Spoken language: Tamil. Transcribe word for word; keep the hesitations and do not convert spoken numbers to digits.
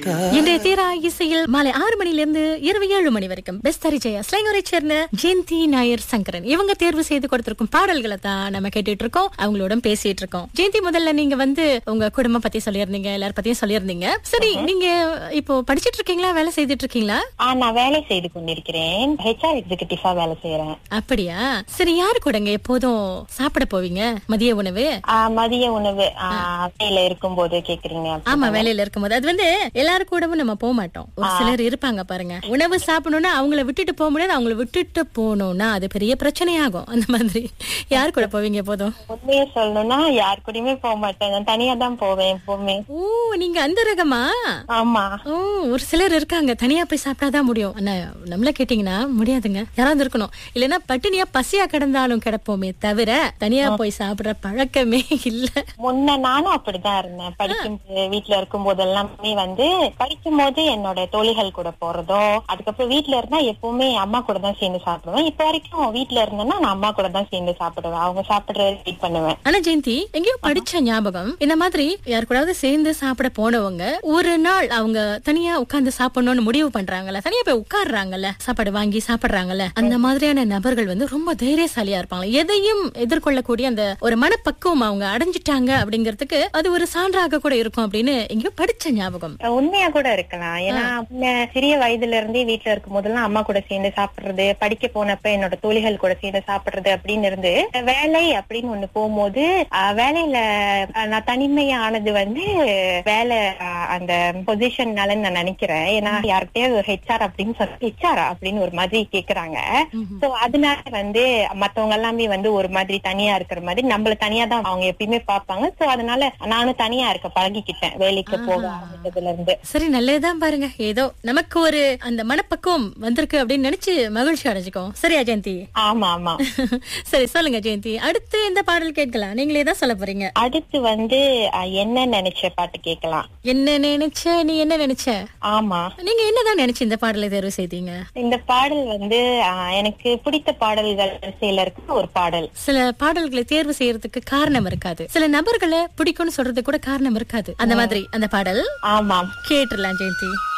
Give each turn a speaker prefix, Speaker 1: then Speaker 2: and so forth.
Speaker 1: இன்றைய தீரா இசையில் மாலை ஆறு மணிலிருந்து இரவு ஏழு மணி வரைக்கும் பெஸ்ட் ஜெயா ஸ்லைங்கரை சேர்ந்த ஜெயந்தி நாயர் சங்கரன் இவங்க தேர்வு செய்து கொடுத்திருக்கும் பாடல்களை தான் நம்ம கேட்டுட்டு இருக்கோம், அவங்களோட பேசிட்டு இருக்கோம். ஜெயந்தி, முதல்ல நீங்க வந்து உங்க குடும்பம் பத்தி சொல்லியிருந்தீங்க, எல்லாரும் பத்தியும் சொல்லியிருந்தீங்க. சரி, நீங்க இப்போ படிச்சிட்டு இருக்கீங்களா, வேலை செய்துட்டு இருக்கீங்களா?
Speaker 2: நான் வேலை செய்து கொண்டிருக்கிறேன். ஹெச்ஆர் எக்ஸிகியூட்டிவா வேலை செய்யறேன்.
Speaker 1: அப்படியா? சரி, யாரு கூடங்க எப்போதும் சாப்பிட போவீங்க மதிய உணவு?
Speaker 2: மதிய உணவு வேலையில இருக்கும் போது கேக்குறீங்க?
Speaker 1: ஆமா, வேலையில இருக்கும் போது. அது வந்து எல்லாரும் கூடவும் நம்ம போக மாட்டோம். ஒரு சிலர் இருப்பாங்க பாருங்க, உணவு சாப்பிடணும்னா அவங்கள விட்டுட்டு போக முடியாது, அவங்கள விட்டுட்டு போகணும்னா அது பெரிய பிரச்சனையாகும். அந்த மாதிரி யார் கூட போவீங்க போதும்?
Speaker 2: உண்மையை சொல்லணும்னா யார் கூடயுமே போக மாட்டேன், தனியா தான் போவேன் எப்பவுமே.
Speaker 1: ஓ, நீங்க அந்த ரகமா?
Speaker 2: ஆமா.
Speaker 1: ஓ, ஒரு சிலர் இருக்காங்க தனியா போய் சாப்பிட்டாதான் முடியும். ஆனா நம்மள கேட்டீங்கன்னா முடியாதுங்க, யாராவது இருக்கணும். இல்லன்னா பட்டினியா பசியா கிடந்தாலும் கிடப்போமே தவிர தனியா போய் சாப்பிடுற பழக்கமே இல்ல.
Speaker 2: முன்ன நானும் அப்படிதான் இருந்தேன். படிக்கும் வீட்டுல இருக்கும் போதெல்லாமே வந்து படிக்கும் போது என்னோட தோழிகள் கூட போறதோ, அதுக்கப்புறம் வீட்டுல இருந்தா எப்பவுமே அம்மா கூட தான் சேர்ந்து சாப்பிடுவேன். இப்ப வரைக்கும் வீட்டுல இருந்தேன்னா நான் அம்மா கூட தான் சேர்ந்து சாப்பிடுவேன், அவங்க சாப்பிடுறத வெயிட் பண்ணுவேன்.
Speaker 1: ஆனா ஜெயந்தி, எங்கேயோ படிச்ச ஞாபகம், இந்த மாதிரி யாரு கூடாவது சேர்ந்து சாப்பிட போனவங்க ஒரு நாள் அவங்க தனியா உட்கார்ந்து சாப்பிடணும்னு முடிவு பண்றாங்கல்ல, தனியா போய் உட்கார்றாங்கல்ல, சாப்பாடு வாங்கி சாப்பிடுறாங்கல்ல, அந்த மாதிரியான நபர்கள் வந்து ரொம்ப தைரியசாலியா இருப்பாங்க. எதையும் எதிர்கொள்ளக்கூடிய அந்த ஒரு மனப்பக்குவம் அவங்க அடைஞ்சிட்டாங்க அப்படிங்கறதுக்கு அது ஒரு சான்றாக கூட இருக்கும் அப்படின்னு எங்கேயோ படிச்ச ஞாபகம்.
Speaker 2: உண்மையா கூட இருக்கலாம். ஏன்னா சிறிய வயதுல இருந்தே வீட்டுல இருக்கும் போதெல்லாம் அம்மா கூட சேர்ந்து சாப்பிடுறது, படிக்க போனப்ப என்னோட தோழிகள் கூட சேர்ந்து சாப்பிடுறது அப்படின்னு இருந்து, வேலை அப்படின்னு ஒண்ணு போகும்போது வேலையில நான் தனிமையா ஆனது வந்து வேலை அந்த பொசிஷன்னால நான் நினைக்கிறேன். ஏன்னா யார்கிட்டயாவது ஒரு ஹெச்ஆர் அப்படின்னு சொல்லி ஹெச்ஆர் அப்படின்னு ஒரு மாதிரி கேக்குறாங்க. சோ அதனால வந்து மத்தவங்க எல்லாமே வந்து ஒரு மாதிரி தனியா இருக்கிற மாதிரி நம்மள தனியா தான் அவங்க எப்பயுமே பாப்பாங்க. சோ அதனால நானும் தனியா இருக்க பழகிக்கிட்டேன் வேலைக்கு போக ஆரம்பிச்சதுல இருந்து.
Speaker 1: சரி, நல்லதுதான் பாருங்க, ஏதோ நமக்கு ஒரு அந்த மனப்பக்குவம் வந்திருக்கு அப்படின்னு நினைச்சு மகிழ்ச்சி அடைஞ்சுக்கோ. சரியா ஜெயந்தி?
Speaker 2: ஆமா ஆமா.
Speaker 1: சரி, சொல்லுங்க ஜெயந்தி, அடுத்து இந்த பாடல் கேட்கலாம். நீங்களே தான் சொல்ல போறீங்க.
Speaker 2: அடுத்து வந்து என்ன நினைச்ச பாட்டு கேட்கலாம்.
Speaker 1: என்ன நினைச்ச? நீ என்ன நினைச்ச?
Speaker 2: ஆமா,
Speaker 1: நீங்க என்னதான் நினைச்சு இந்த பாடலை தேர்வு செய்தீங்க?
Speaker 2: இந்த பாடல் வந்து எனக்கு பிடித்த பாடல்கள் வரிசையில இருக்கு ஒரு பாடல்.
Speaker 1: சில பாடல்களை தேர்வு செய்யறதுக்கு காரணம் இருக்காது, சில நபர்களை பிடிக்கும்னு சொல்றது கூட காரணம் இருக்காது. அந்த மாதிரி அந்த பாடல்.
Speaker 2: ஆமா,
Speaker 1: கேட்டுடலாம் ஜெயந்தி.